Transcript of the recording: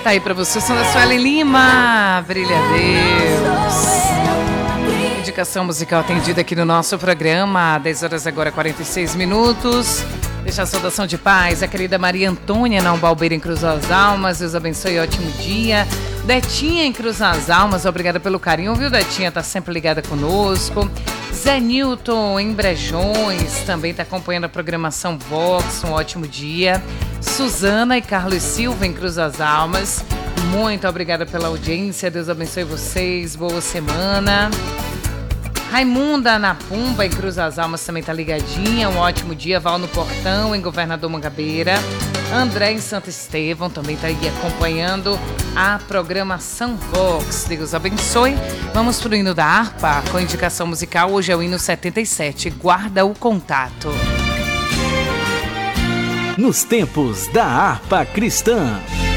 Tá aí pra você, som da Suelen Lima, Brilha Deus. Indicação musical atendida aqui no nosso programa, 10 horas agora, 46 minutos. Deixa a saudação de paz, a querida Maria Antônia na Umbalbeira em Cruz das Almas, Deus abençoe, ótimo dia. Detinha em Cruz das Almas, obrigada pelo carinho, viu, Detinha? Tá sempre ligada conosco. Zé Newton em Brejões, também tá acompanhando a programação Vox, um ótimo dia. Suzana e Carlos Silva em Cruz das Almas, muito obrigada pela audiência, Deus abençoe vocês, boa semana. Raimunda na Pumba, em Cruz das Almas, também tá ligadinha. Um ótimo dia. Val no Portão, em Governador Mangabeira. André em Santo Estevão, também tá aí acompanhando a programação Vox. Deus abençoe. Vamos pro hino da harpa, com indicação musical. Hoje é o hino 77. Guarda o contato. Nos tempos da harpa cristã.